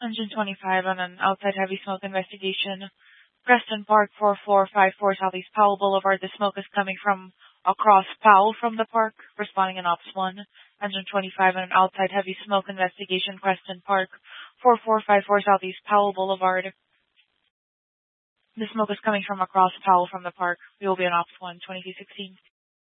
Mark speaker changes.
Speaker 1: Engine 25 on an outside heavy smoke investigation. Preston Park 4454 Southeast Powell Boulevard. The smoke is coming from across Powell from the park. Responding in Ops 1. Engine 25 on an outside heavy smoke investigation. Preston Park 4454 Southeast Powell Boulevard. The smoke is coming from across Powell from the park. We will be on Ops 1, 2216.